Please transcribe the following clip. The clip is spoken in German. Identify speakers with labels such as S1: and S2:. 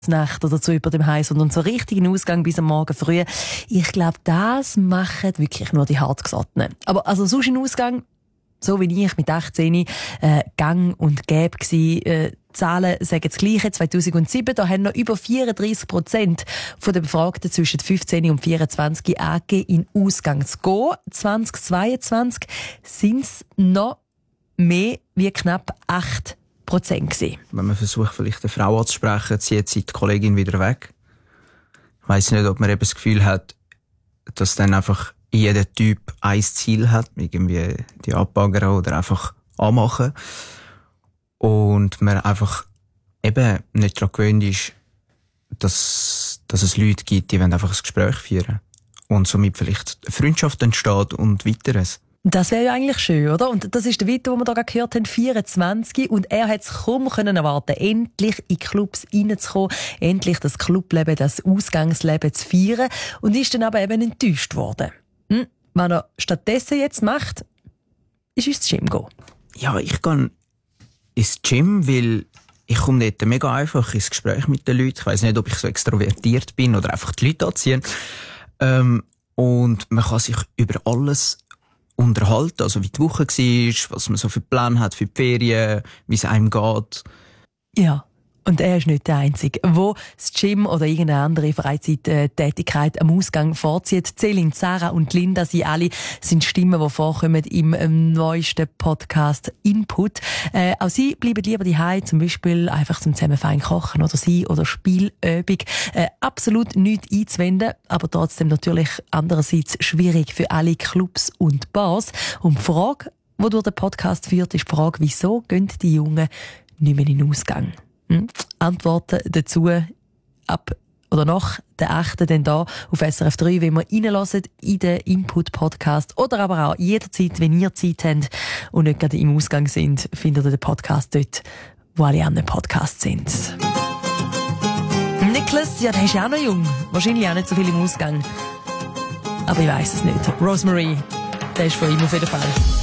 S1: Nacht oder so über dem Heim, sondern so richtigen Ausgang bis am Morgen früh. Ich glaube, das machen wirklich nur die Hartgesottenen. Aber also sonst ein Ausgang, so wie ich mit 18, gang und gäbe gsi. Zahlen sagen das Gleiche. 2007, da haben noch über 34% der Befragten zwischen 15 und 24 angegeben, in Ausgang zu gehen. 2022 sind es noch mehr wie knapp 8%. Gewesen.
S2: Wenn man versucht, vielleicht eine Frau anzusprechen, zieht sie die Kollegin wieder weg. Ich weiss nicht, ob man eben das Gefühl hat, dass dann einfach jeder Typ ein Ziel hat, irgendwie die abbaggern oder einfach anmachen. Und man einfach eben nicht daran gewöhnt ist, dass es Leute gibt, die wollen einfach ein Gespräch führen. Und somit vielleicht eine Freundschaft entsteht und weiteres.
S1: Das wäre ja eigentlich schön, oder? Und das ist der Vito, den wir hier gehört haben, 24. Und er hat es kaum erwarten, endlich in Clubs reinzukommen, endlich das Clubleben, das Ausgangsleben zu feiern. Und ist dann aber eben enttäuscht worden. Was er stattdessen jetzt macht, ist ins Gym gehen.
S2: Ja, ich gehe ins Gym, weil ich komme dort mega einfach ins Gespräch mit den Leuten. Ich weiss nicht, ob ich so extrovertiert bin oder einfach die Leute anziehen. Und man kann sich über alles unterhalten, also wie die Woche war, was man so für Pläne hat für die Ferien, wie es einem geht.
S1: Ja, und er ist nicht der Einzige, der das Gym oder irgendeine andere Freizeittätigkeit am Ausgang vorzieht. Celine, Sarah und Linda, sie alle sind Stimmen, die vorkommen im neuesten Podcast Input. Auch sie bleiben lieber daheim, zum Beispiel einfach zum zusammen fein kochen oder sie oder Spielübung. Absolut nichts einzuwenden, aber trotzdem natürlich andererseits schwierig für alle Clubs und Bars. Und die Frage, die durch den Podcast führt, ist die Frage, wieso gehen die Jungen nicht mehr in den Ausgang? Antworten dazu ab oder nach der 8. dann da auf SRF 3, wenn wir reinhören in den Input-Podcast. Oder aber auch jederzeit, wenn ihr Zeit habt und nicht gerade im Ausgang sind, findet ihr den Podcast dort, wo alle anderen Podcasts sind. Niklas, ja, der ist ja auch noch jung. Wahrscheinlich auch nicht so viel im Ausgang. Aber ich weiss es nicht. Rosemary, der ist von ihm auf jeden Fall.